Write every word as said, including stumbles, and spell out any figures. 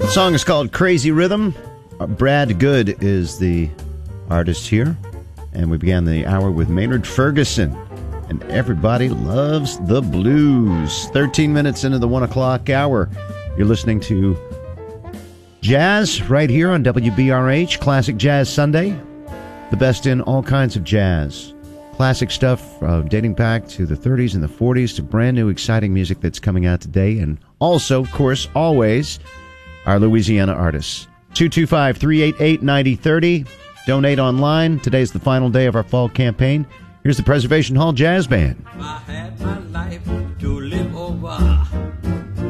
The song is called Crazy Rhythm. Uh, Brad Good is the artist here. And we began the hour with Maynard Ferguson. And everybody loves the blues. thirteen minutes into the one o'clock hour. You're listening to Jazz right here on W B R H, Classic Jazz Sunday. The best in all kinds of jazz. Classic stuff uh, dating back to the thirties and the forties to brand new exciting music that's coming out today. And also, of course, always, our Louisiana artists. two two five, three eight eight, nine zero three zero. Donate online. Today's the final day of our fall campaign. Here's the Preservation Hall Jazz Band. I had my life to live over.